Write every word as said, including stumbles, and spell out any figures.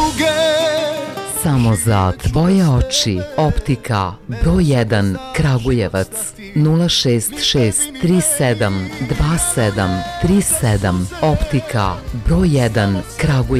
Samo za tvoje oči. Optika broj jedan Kragujevac nula šest šest tri sedam dva sedam tri sedam. Optika broj jedan Kragujevac.